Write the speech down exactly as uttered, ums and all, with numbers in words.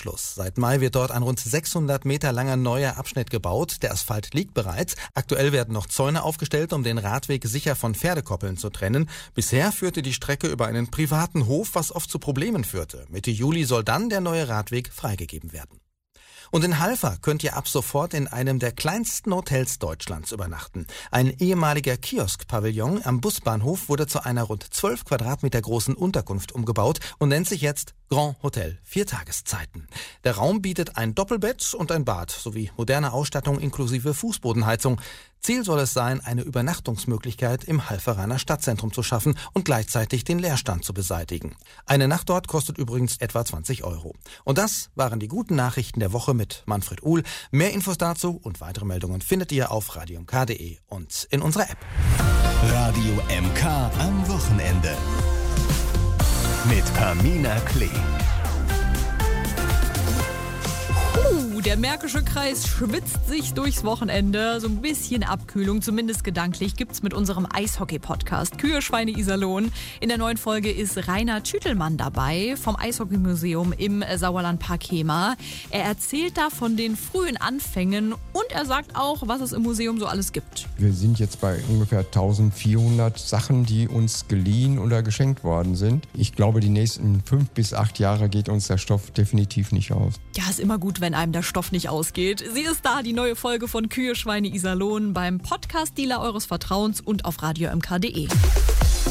Anschluss. Seit Mai wird dort ein rund sechshundert Meter langer neuer Abschnitt gebaut. Der Asphalt liegt bereits. Aktuell werden noch Zäune aufgestellt, um den Radweg sicher von Pferdekoppeln zu trennen. Bisher führte die Strecke über einen privaten Hof, was oft zu Problemen führte. Mitte Juli soll dann der neue Radweg freigegeben werden. Und in Halver könnt ihr ab sofort in einem der kleinsten Hotels Deutschlands übernachten. Ein ehemaliger Kiosk-Pavillon am Busbahnhof wurde zu einer rund zwölf Quadratmeter großen Unterkunft umgebaut und nennt sich jetzt Grand Hotel vier Tageszeiten. Der Raum bietet ein Doppelbett und ein Bad sowie moderne Ausstattung inklusive Fußbodenheizung. Ziel soll es sein, eine Übernachtungsmöglichkeit im Halveraner Stadtzentrum zu schaffen und gleichzeitig den Leerstand zu beseitigen. Eine Nacht dort kostet übrigens etwa zwanzig Euro. Und das waren die guten Nachrichten der Woche mit Manfred Uhl. Mehr Infos dazu und weitere Meldungen findet ihr auf radio m k punkt d e und in unserer App. Radio M K am Wochenende. Mit Pamina Klee. Uh, der Märkische Kreis schwitzt sich durchs Wochenende. So ein bisschen Abkühlung, zumindest gedanklich, gibt's mit unserem Eishockey-Podcast Kühe, Schweine, Iserlohn. In der neuen Folge ist Rainer Tütelmann dabei vom Eishockeymuseum im Sauerlandpark Hemer. Er erzählt da von den frühen Anfängen und er sagt auch, was es im Museum so alles gibt. Wir sind jetzt bei ungefähr eintausendvierhundert Sachen, die uns geliehen oder geschenkt worden sind. Ich glaube, die nächsten fünf bis acht Jahre geht uns der Stoff definitiv nicht aus. Ja, ist immer gut, wenn einem der Stoff nicht ausgeht. Sie ist da, die neue Folge von Kühe, Schweine, Iserlohn beim Podcast-Dealer eures Vertrauens und auf radio m k punkt d e.